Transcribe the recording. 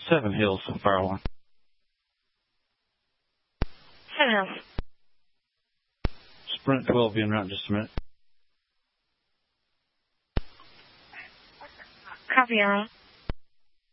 Seven Hills, Fire Alarm. Seven Hills. Sprint 12, being route in just a minute. Copy, Arrow.